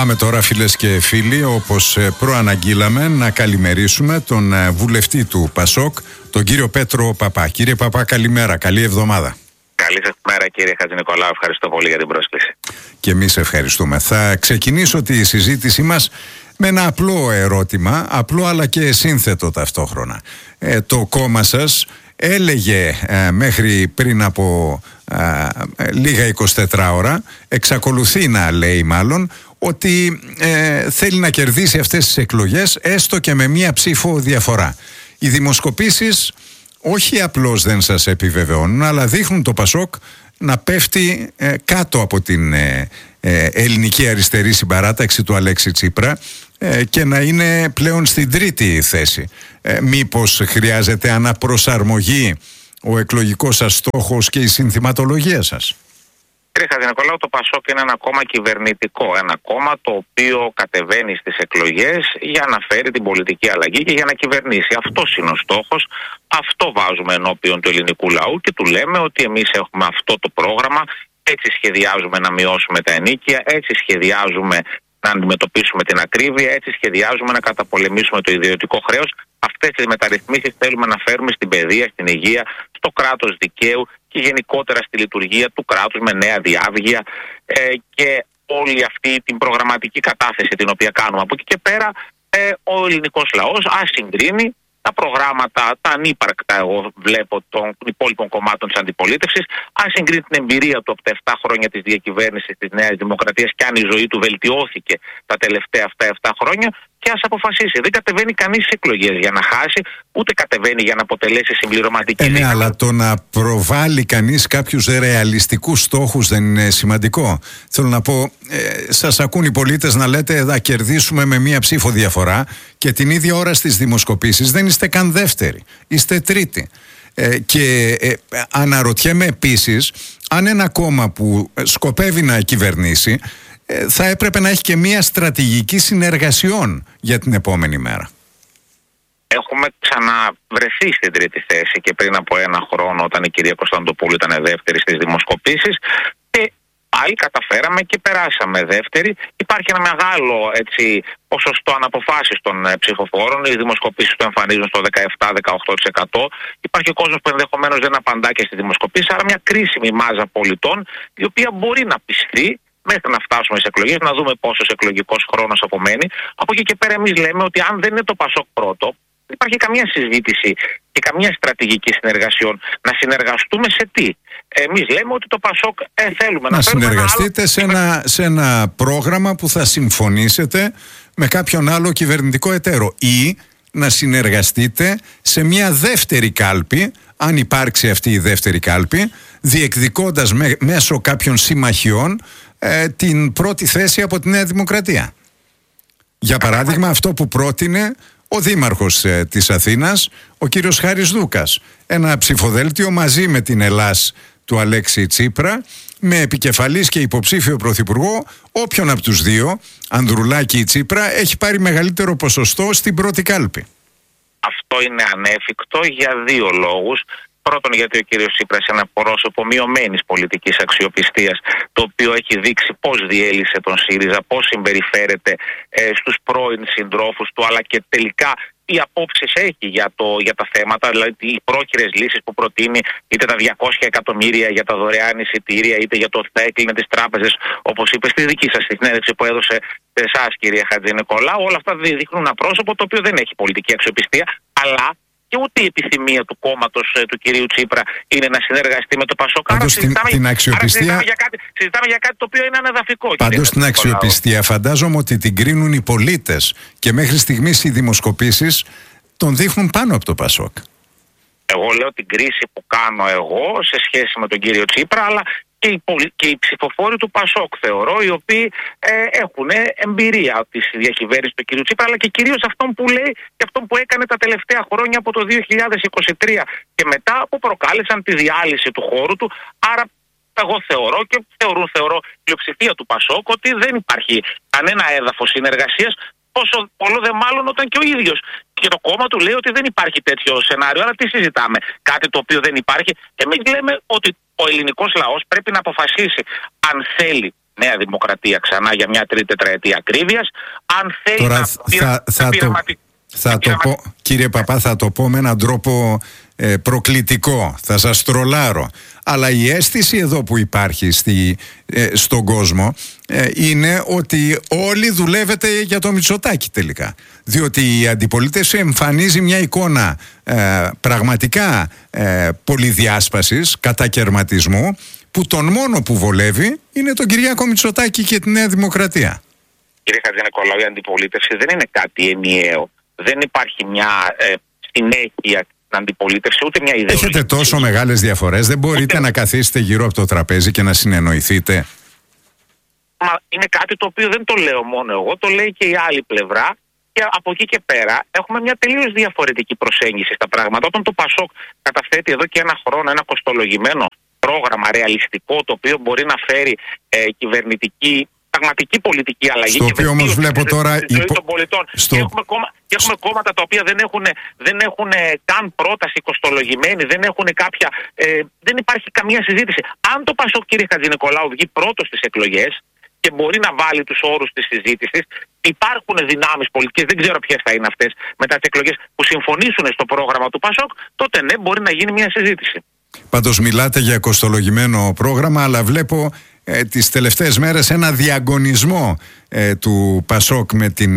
Πάμε τώρα, φίλες και φίλοι, όπως προαναγγείλαμε, να καλημερίσουμε τον βουλευτή του ΠΑΣΟΚ, τον κύριο Πέτρο Παπά. Κύριε Παπά, καλημέρα, καλή εβδομάδα. Καλή σας μέρα, κύριε Χατζηνικολάου, ευχαριστώ πολύ για την πρόσκληση. Και εμείς ευχαριστούμε. Θα ξεκινήσω τη συζήτησή μας με ένα απλό ερώτημα, απλό αλλά και σύνθετο ταυτόχρονα. Το κόμμα σας έλεγε μέχρι πριν από λίγα 24 ώρα, εξακολουθεί να λέει μάλλον, ότι θέλει να κερδίσει αυτές τις εκλογές έστω και με μία ψήφο διαφορά. Οι δημοσκοπήσεις όχι απλώς δεν σας επιβεβαιώνουν, αλλά δείχνουν το ΠΑΣΟΚ να πέφτει κάτω από την ελληνική αριστερή συμπαράταξη του Αλέξη Τσίπρα και να είναι πλέον στην τρίτη θέση. Μήπως χρειάζεται αναπροσαρμογή ο εκλογικός σας στόχος και η συνθηματολογία σας? Κύριε Χατζηνικολάου, το ΠΑΣΟΚ είναι ένα κόμμα κυβερνητικό. Ένα κόμμα το οποίο κατεβαίνει στις εκλογές για να φέρει την πολιτική αλλαγή και για να κυβερνήσει. Αυτός είναι ο στόχος. Αυτό βάζουμε ενώπιον του ελληνικού λαού και του λέμε ότι εμείς έχουμε αυτό το πρόγραμμα. Έτσι σχεδιάζουμε να μειώσουμε τα ενοίκια, έτσι σχεδιάζουμε να αντιμετωπίσουμε την ακρίβεια, έτσι σχεδιάζουμε να καταπολεμήσουμε το ιδιωτικό χρέος. Αυτές τις μεταρρυθμίσεις θέλουμε να φέρουμε στην παιδεία, στην υγεία, στο κράτος δικαίου και γενικότερα στη λειτουργία του κράτους με νέα διάβγεια και όλη αυτή την προγραμματική κατάθεση την οποία κάνουμε. Από εκεί και πέρα ο ελληνικός λαός ας συγκρίνει τα προγράμματα, τα ανύπαρκτα, εγώ βλέπω, των υπόλοιπων κομμάτων της αντιπολίτευσης, αν συγκρίνει την εμπειρία του από τα 7 χρόνια της διακυβέρνησης της Νέας Δημοκρατίας και αν η ζωή του βελτιώθηκε τα τελευταία αυτά 7 χρόνια, και ας αποφασίσει. Δεν κατεβαίνει κανείς στις εκλογές για να χάσει, ούτε κατεβαίνει για να αποτελέσει συμπληρωματική. Ναι, αλλά το να προβάλλει κανείς κάποιους ρεαλιστικούς στόχους δεν είναι σημαντικό? Θέλω να πω, σας ακούν οι πολίτες να λέτε θα κερδίσουμε με μία ψήφο διαφορά και την ίδια ώρα στις δημοσκοπήσεις δεν είστε καν δεύτεροι, είστε τρίτη. Και αναρωτιέμαι επίσης αν ένα κόμμα που σκοπεύει να κυβερνήσει θα έπρεπε να έχει και μία στρατηγική συνεργασιών για την επόμενη μέρα. Έχουμε ξαναβρεθεί στην τρίτη θέση και πριν από 1 χρόνο, όταν η κυρία Κωνσταντοπούλου ήταν δεύτερη στις δημοσκοπήσεις, και πάλι καταφέραμε και περάσαμε δεύτερη. Υπάρχει ένα μεγάλο ποσοστό αναποφάσεις των ψηφοφόρων. Οι δημοσκοπήσεις το εμφανίζουν στο 17-18%. Υπάρχει ο κόσμος που ενδεχομένως δεν απαντά και στις δημοσκοπήσεις, άρα μια κρίσιμη μάζα πολιτών, η οποία μπορεί να πιστεί μέχρι να φτάσουμε στις εκλογές, να δούμε πόσος εκλογικός χρόνος απομένει. Από εκεί και πέρα, εμείς λέμε ότι αν δεν είναι το ΠΑΣΟΚ πρώτο, δεν υπάρχει καμία συζήτηση και καμία στρατηγική συνεργασιών. Να συνεργαστούμε σε τι? Εμείς λέμε ότι το ΠΑΣΟΚ θέλουμε να συνεργαστείτε σε ένα πρόγραμμα που θα συμφωνήσετε με κάποιον άλλο κυβερνητικό εταίρο, ή να συνεργαστείτε σε μια δεύτερη κάλπη, αν υπάρξει αυτή η δεύτερη κάλπη, διεκδικώντας μέσω κάποιων συμμαχιών την πρώτη θέση από τη Νέα Δημοκρατία. Για παράδειγμα, αυτό που πρότεινε ο Δήμαρχος της Αθήνας, ο κύριος Χάρης Δούκας. Ένα ψηφοδέλτιο μαζί με την Ελλάς του Αλέξη Τσίπρα, με επικεφαλής και υποψήφιο πρωθυπουργό όποιον από τους δύο, Ανδρουλάκη ή Τσίπρα, έχει πάρει μεγαλύτερο ποσοστό στην πρώτη κάλπη. Αυτό είναι ανέφικτο για 2 λόγους. Πρώτον, γιατί ο κύριος Τσίπρας είναι ένα πρόσωπο μειωμένης πολιτικής αξιοπιστίας, το οποίο έχει δείξει πώς διέλυσε τον ΣΥΡΙΖΑ, πώς συμπεριφέρεται στους πρώην συντρόφους του, αλλά και τελικά τι απόψεις έχει για τα θέματα, δηλαδή οι πρόχειρες λύσεις που προτείνει, είτε τα 200 εκατομμύρια για τα δωρεάν εισιτήρια, είτε για το ότι θα έκλεινε τις τράπεζες, όπως είπε στη δική σας συνέντευξη που έδωσε σε εσάς, κύριε Χατζηνικολάου. Όλα αυτά δείχνουν ένα πρόσωπο το οποίο δεν έχει πολιτική αξιοπιστία, αλλά και ούτε η επιθυμία του κόμματος του κυρίου Τσίπρα είναι να συνεργαστεί με το ΠΑΣΟΚ. Συζητάμε για κάτι το οποίο είναι ανεδαφικό. Πάντως την αξιοπιστία φαντάζομαι ότι την κρίνουν οι πολίτες και μέχρι στιγμής οι δημοσκοπήσεις τον δείχνουν πάνω από το ΠΑΣΟΚ. Εγώ λέω την κρίση που κάνω εγώ σε σχέση με τον κύριο Τσίπρα, αλλά και οι ψηφοφόροι του ΠΑΣΟΚ, θεωρώ, οι οποίοι έχουν εμπειρία της διακυβέρνησης του κ. Τσίπρα, αλλά και κυρίως αυτόν που λέει και αυτόν που έκανε τα τελευταία χρόνια από το 2023 και μετά, που προκάλεσαν τη διάλυση του χώρου του. Άρα εγώ θεωρώ και θεωρώ πλειοψηφία του ΠΑΣΟΚ ότι δεν υπάρχει κανένα έδαφος συνεργασίας, πόσο πολλό δε μάλλον όταν και ο ίδιος και το κόμμα του λέει ότι δεν υπάρχει τέτοιο σενάριο. Άρα τι συζητάμε? Κάτι το οποίο δεν υπάρχει. Εμείς λέμε ότι ο ελληνικός λαός πρέπει να αποφασίσει αν θέλει Νέα Δημοκρατία ξανά για μια τρίτη τετραετία ακρίβειας. Αν θέλει τώρα κύριε Παπά, θα το πω με έναν τρόπο προκλητικό, θα σας τρολάρω, αλλά η αίσθηση εδώ που υπάρχει στον κόσμο είναι ότι όλοι δουλεύετε για το Μητσοτάκη τελικά, διότι η αντιπολίτευση εμφανίζει μια εικόνα πραγματικά πολυδιάσπασης, κατακερματισμού, που τον μόνο που βολεύει είναι τον Κυριάκο Μητσοτάκη και τη Νέα Δημοκρατία. Κύριε Χατζηνικολάου, η αντιπολίτευση δεν είναι κάτι ενιαίο. Δεν υπάρχει μια συνέχεια στην αντιπολίτευση, ούτε μια ιδεολογική. Έχετε τόσο μεγάλες διαφορές, δεν μπορείτε να καθίσετε γύρω από το τραπέζι και να συνεννοηθείτε? Μα είναι κάτι το οποίο δεν το λέω μόνο εγώ, το λέει και η άλλη πλευρά. Και από εκεί και πέρα έχουμε μια τελείως διαφορετική προσέγγιση στα πράγματα. Όταν το ΠΑΣΟΚ καταθέτει εδώ και ένα χρόνο ένα κοστολογημένο πρόγραμμα ρεαλιστικό, το οποίο μπορεί να φέρει κυβερνητική, πραγματική πολιτική αλλαγή. Στο οποίο όμως βλέπω τώρα των πολιτών. Και έχουμε κόμματα τα οποία δεν έχουν καν πρόταση κοστολογημένη, δεν υπάρχει καμία συζήτηση. Αν το ΠΑΣΟΚ, κύριε Χατζηνικολάου, βγει πρώτο στις εκλογές και μπορεί να βάλει τους όρους της συζήτησης, υπάρχουν δυνάμεις πολιτικές, δεν ξέρω ποιες θα είναι αυτές μετά τις εκλογές, που συμφωνήσουν στο πρόγραμμα του ΠΑΣΟΚ, τότε ναι, μπορεί να γίνει μια συζήτηση. Πάντως μιλάτε για κοστολογημένο πρόγραμμα, αλλά βλέπω τις τελευταίες μέρες ένα διαγωνισμό του ΠΑΣΟΚ με την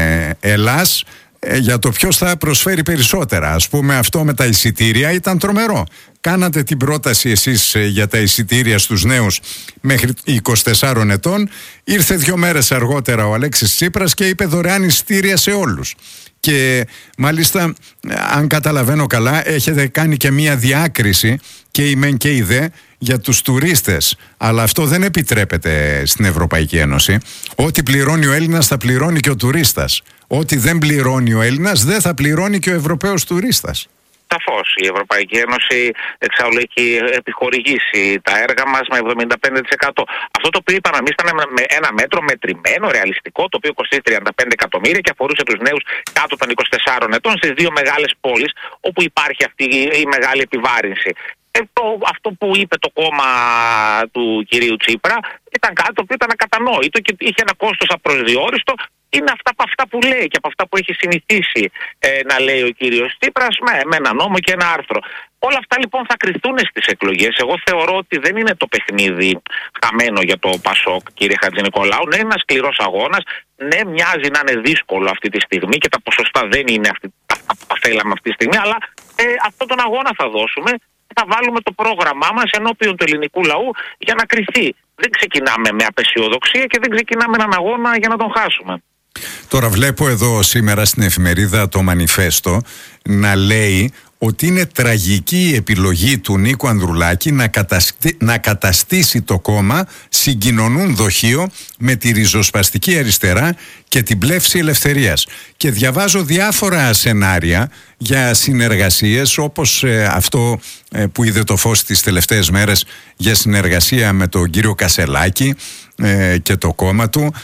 Ελλάς για το ποιος θα προσφέρει περισσότερα. Ας πούμε, αυτό με τα εισιτήρια ήταν τρομερό. Κάνατε την πρόταση εσείς για τα εισιτήρια στους νέους μέχρι 24 ετών. Ήρθε 2 μέρες αργότερα ο Αλέξης Τσίπρας και είπε δωρεάν εισιτήρια σε όλους. Και μάλιστα, αν καταλαβαίνω καλά, έχετε κάνει και μία διάκριση και η μεν και η δε για τους τουρίστες. Αλλά αυτό δεν επιτρέπεται στην Ευρωπαϊκή Ένωση. Ό,τι πληρώνει ο Έλληνας θα πληρώνει και ο τουρίστας. Ό,τι δεν πληρώνει ο Έλληνας δεν θα πληρώνει και ο Ευρωπαίος τουρίστας. Σαφώς. Η Ευρωπαϊκή Ένωση εξάλλου έχει επιχορηγήσει τα έργα μας με 75%. Αυτό το οποίο είπαμε εμείς ήταν με ένα μέτρο μετρημένο, ρεαλιστικό, το οποίο κοστίζει 35 εκατομμύρια και αφορούσε τους νέους κάτω των 24 ετών στις 2 μεγάλες πόλεις όπου υπάρχει αυτή η μεγάλη επιβάρυνση. Αυτό που είπε το κόμμα του κυρίου Τσίπρα ήταν κάτι το οποίο ήταν ακατανόητο και είχε ένα κόστος απροσδιόριστο. Είναι αυτά που λέει και από αυτά που έχει συνηθίσει να λέει ο κύριος Τσίπρας με ένα νόμο και ένα άρθρο. Όλα αυτά λοιπόν θα κριθούν στις εκλογές. Εγώ θεωρώ ότι δεν είναι το παιχνίδι χαμένο για το ΠΑΣΟΚ, κύριε Χατζηνικολάου. Ναι, είναι ένας σκληρός αγώνας. Ναι, μοιάζει να είναι δύσκολο αυτή τη στιγμή και τα ποσοστά δεν είναι αυτά που θέλαμε αυτή τη στιγμή, αλλά αυτόν τον αγώνα θα δώσουμε. Θα βάλουμε το πρόγραμμά μας ενώπιον του ελληνικού λαού για να κριθεί. Δεν ξεκινάμε με απεσιοδοξία και δεν ξεκινάμε έναν αγώνα για να τον χάσουμε. Τώρα βλέπω εδώ σήμερα στην εφημερίδα το Μανιφέστο να λέει ότι είναι τραγική η επιλογή του Νίκου Ανδρουλάκη να καταστήσει το κόμμα συγκοινωνούν δοχείο με τη ριζοσπαστική αριστερά και την πλεύση ελευθερίας. Και διαβάζω διάφορα σενάρια για συνεργασίες, όπως αυτό που είδε το φως τις τελευταίες μέρες για συνεργασία με τον κύριο Κασελάκη και το κόμμα του.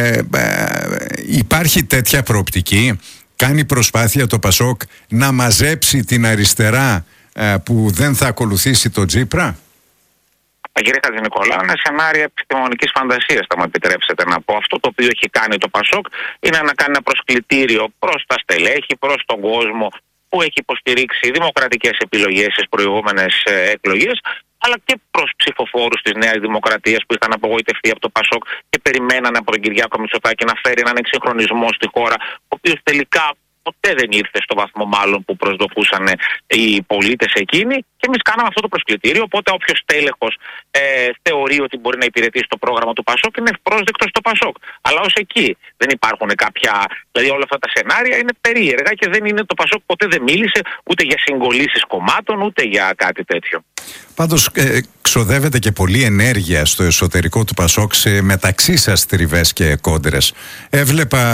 Υπάρχει τέτοια προοπτική? Κάνει προσπάθεια το ΠΑΣΟΚ να μαζέψει την αριστερά που δεν θα ακολουθήσει τον Τσίπρα? Κύριε Χατζηνικολάου, είναι σενάρια επιστημονικής φαντασίας, θα μου επιτρέψετε να πω. Αυτό το οποίο έχει κάνει το ΠΑΣΟΚ είναι να κάνει ένα προσκλητήριο προς τα στελέχη, προς τον κόσμο που έχει υποστηρίξει δημοκρατικές επιλογές στις προηγούμενες εκλογές, αλλά και προς ψηφοφόρους της Νέας Δημοκρατίας που είχαν απογοητευτεί από το ΠΑΣΟΚ και περιμέναν από τον Κυριάκο Μητσοτάκη να φέρει έναν εξυγχρονισμό στη χώρα, ο οποίος τελικά ποτέ δεν ήρθε στο βαθμό μάλλον που προσδοκούσαν οι πολίτες εκείνοι, και εμείς κάναμε αυτό το προσκλητήριο. Οπότε όποιος τέλεχος θεωρεί ότι μπορεί να υπηρετήσει το πρόγραμμα του ΠΑΣΟΚ είναι ευπρόσδεκτος στο ΠΑΣΟΚ. Αλλά ως εκεί δεν υπάρχουν κάποια. Δηλαδή όλα αυτά τα σενάρια είναι περίεργα και δεν είναι, το ΠΑΣΟΚ ποτέ δεν μίλησε ούτε για συγκολήσεις κομμάτων ούτε για κάτι τέτοιο. Πάντως ξοδεύεται και πολλή ενέργεια στο εσωτερικό του ΠΑΣΟΚ σε μεταξύ σας τριβές και κόντρες. Έβλεπα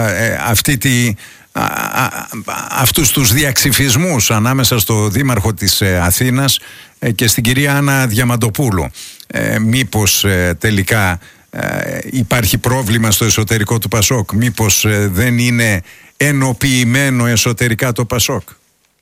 αυτούς τους διαξυφισμούς ανάμεσα στο δήμαρχο της Αθήνας και στην κυρία Άννα Διαμαντοπούλου. Μήπως τελικά υπάρχει πρόβλημα στο εσωτερικό του ΠΑΣΟΚ? Μήπως δεν είναι ενοποιημένο εσωτερικά το ΠΑΣΟΚ?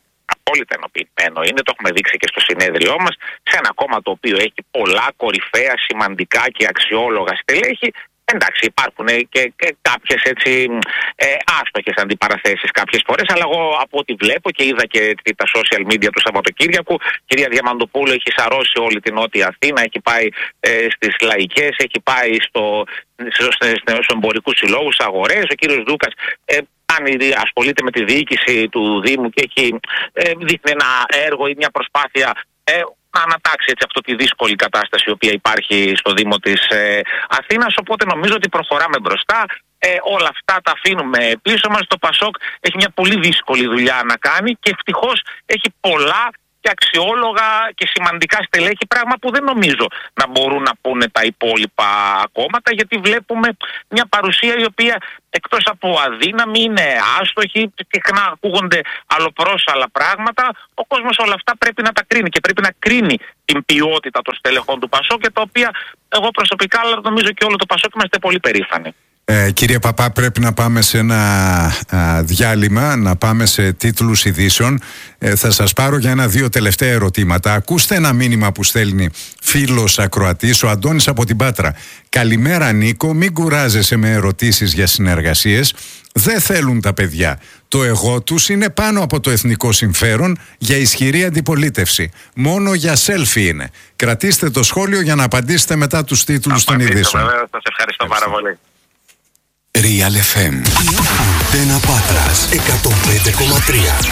απόλυτα ενοποιημένο είναι, το έχουμε δείξει και στο συνέδριό μας, σε ένα κόμμα το οποίο έχει πολλά κορυφαία, σημαντικά και αξιόλογα στελέχη. Εντάξει, υπάρχουν και κάποιες έτσι άστοχες αντιπαραθέσεις κάποιες φορές, αλλά εγώ από ό,τι βλέπω και είδα και τα social media του Σαββατοκύριακου, η κυρία Διαμαντοπούλου έχει σαρώσει όλη την Νότια Αθήνα, έχει πάει στις λαϊκές, έχει πάει στους εμπορικούς συλλόγους, αγορές. Ο κύριος Δούκας ασχολείται με τη διοίκηση του Δήμου και έχει δείχνει ένα έργο ή μια προσπάθεια να ανατάξει έτσι αυτή τη δύσκολη κατάσταση η οποία υπάρχει στο Δήμο της Αθήνας. Οπότε νομίζω ότι προχωράμε μπροστά. Όλα αυτά τα αφήνουμε πίσω μας. Το ΠΑΣΟΚ έχει μια πολύ δύσκολη δουλειά να κάνει και ευτυχώς έχει πολλά και αξιόλογα και σημαντικά στελέχη, πράγμα που δεν νομίζω να μπορούν να πούνε τα υπόλοιπα κόμματα, γιατί βλέπουμε μια παρουσία η οποία εκτός από αδύναμη είναι άστοχη, συχνά ακούγονται αλλοπρόσαλα πράγματα. Ο κόσμος όλα αυτά πρέπει να τα κρίνει και πρέπει να κρίνει την ποιότητα των στελεχών του ΠΑΣΟΚ, και τα οποία εγώ προσωπικά, αλλά νομίζω και όλο το ΠΑΣΟΚ, είμαστε πολύ περήφανοι. Κύριε Παπά, πρέπει να πάμε σε ένα διάλειμμα, να πάμε σε τίτλους ειδήσεων. Θα σας πάρω για 1-2 τελευταία ερωτήματα. Ακούστε ένα μήνυμα που στέλνει φίλος ακροατής, ο Αντώνης από την Πάτρα. Καλημέρα Νίκο, μην κουράζεσαι με ερωτήσεις για συνεργασίες. Δεν θέλουν τα παιδιά. Το εγώ τους είναι πάνω από το εθνικό συμφέρον για ισχυρή αντιπολίτευση. Μόνο για selfie είναι. Κρατήστε το σχόλιο για να απαντήσετε μετά τους τίτλους των ειδήσεων. Σας ευχαριστώ πάρα πολύ. Real FM. Αντένα Πάτρας 105,3.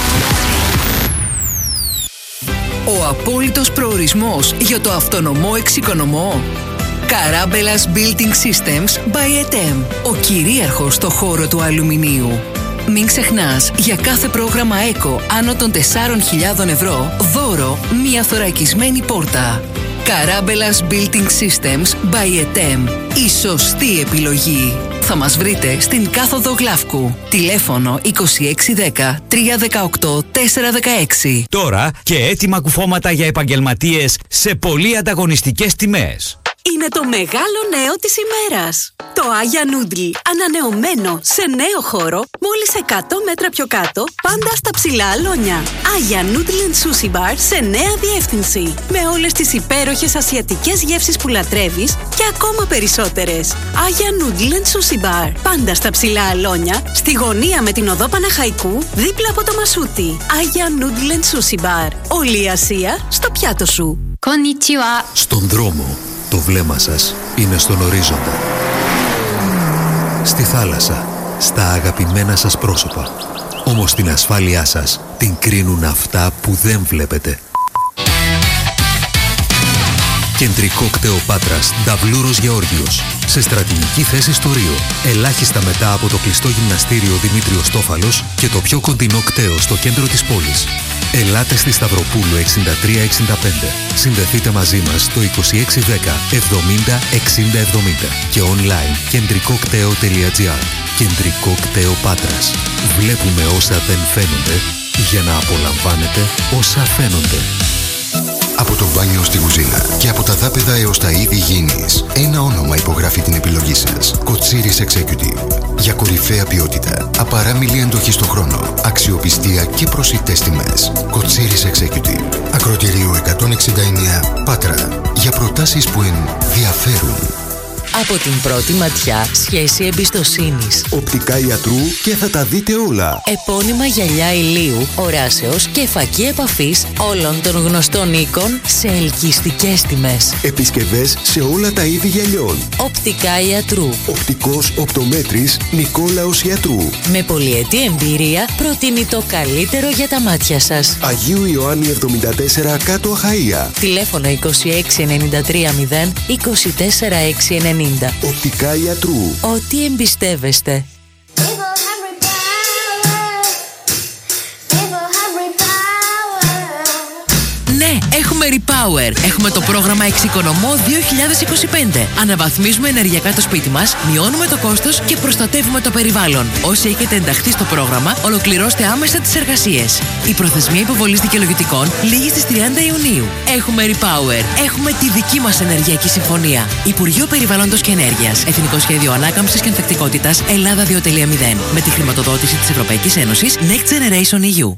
Ο απόλυτος προορισμός για το αυτονομό εξοικονομό. Καράμπελας Building Systems by ETEM. Ο κυρίαρχος στο χώρο του αλουμινίου. Μην ξεχνάς, για κάθε πρόγραμμα ΕΚΟ άνω των 4.000 ευρώ, δώρο μία θωρακισμένη πόρτα. Καράμπελας Building Systems by ETEM. Η σωστή επιλογή. Θα μας βρείτε στην κάθοδο Γλαύκου. Τηλέφωνο 2610 318 416. Τώρα και έτοιμα κουφώματα για επαγγελματίες σε πολύ ανταγωνιστικές τιμές. Είναι το μεγάλο νέο της ημέρας. Το Άγια Νούντλ, ανανεωμένο σε νέο χώρο, μόλις 100 μέτρα πιο κάτω, πάντα στα ψηλά αλόνια. Άγια Νούντλ and Sushi Bar σε νέα διεύθυνση. Με όλες τις υπέροχες ασιατικές γεύσεις που λατρεύεις και ακόμα περισσότερες. Άγια Νούντλ and Sushi Bar, πάντα στα ψηλά αλόνια, στη γωνία με την οδό Παναχαϊκού, δίπλα από το Μασούτι. Άγια Νούντλ and Sushi Bar. Όλη η Ασία στο πιάτο σου. Konnichiwa. Στον δρόμο, το βλέμμα σας είναι στον ορίζοντα. Στη θάλασσα, στα αγαπημένα σας πρόσωπα. Όμως την ασφάλειά σας την κρίνουν αυτά που δεν βλέπετε. Κεντρικό κτέο Πάτρας, Νταβλούρος Γεώργιος. Σε στρατηγική θέση στο Ρίο. Ελάχιστα μετά από το κλειστό γυμναστήριο Δημήτριος Τόφαλος και το πιο κοντινό κτέο στο κέντρο της πόλης. Ελάτε στη Σταυροπούλου 6365. Συνδεθείτε μαζί μας στο 2610 70 60 70 και online κεντρικοκτέο.gr. Κεντρικό κτέο Πάτρας. Βλέπουμε όσα δεν φαίνονται για να απολαμβάνετε όσα φαίνονται. Από το μπάνιο στη κουζίνα και από τα δάπεδα έως τα είδη γήινης, ένα όνομα υπογράφει την επιλογή σας. Κοτσίρις Executive. Για κορυφαία ποιότητα, απαράμιλη εντοχή στο χρόνο, αξιοπιστία και προσιτές τιμές. Κοτσίρις Executive. Ακροτηρίου 169 Πάτρα. Για προτάσεις που ενδιαφέρουν. Από την πρώτη ματιά, σχέση εμπιστοσύνης. Οπτικά ιατρού και θα τα δείτε όλα. Επώνυμα γυαλιά ηλίου, οράσεως και φακή επαφής όλων των γνωστών οίκων σε ελκυστικές τιμές. Επισκευές σε όλα τα είδη γυαλιών. Οπτικά ιατρού. Οπτικός οπτομέτρης Νικόλαος Ιατρού. Με πολυετή εμπειρία προτείνει το καλύτερο για τα μάτια σας. Αγίου Ιωάννη 74 κάτω Αχαΐα. Τηλέφωνο 2693 0 24 690. Οπτικά ιατρού. Ό,τι εμπιστεύεστε. Ναι, έχουμε Repower. Έχουμε το πρόγραμμα Εξοικονομώ 2025. Αναβαθμίζουμε ενεργειακά το σπίτι μας, μειώνουμε το κόστος και προστατεύουμε το περιβάλλον. Όσοι έχετε ενταχθεί στο πρόγραμμα, ολοκληρώστε άμεσα τις εργασίες. Η προθεσμία υποβολής δικαιολογητικών λήγει στις 30 Ιουνίου. Έχουμε Repower. Έχουμε τη δική μας ενεργειακή συμφωνία. Υπουργείο Περιβάλλοντος και Ενέργειας. Εθνικό Σχέδιο Ανάκαμψης και Ανθεκτικότητας Ελλάδα 2.0. Με τη χρηματοδότηση της Ευρωπαϊκής Ένωσης Next Generation EU.